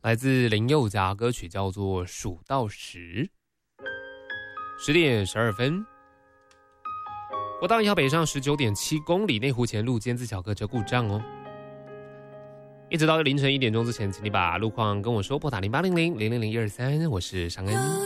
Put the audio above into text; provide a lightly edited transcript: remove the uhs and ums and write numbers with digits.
来自林宥嘉，歌曲叫做《数到10》。10点12分。国道1号北上19.7公里，内湖前路尖字桥隔车故障哦。一直到凌晨1点钟之前，请你把路况跟我说，拨打0800-000-123，我是尚恩。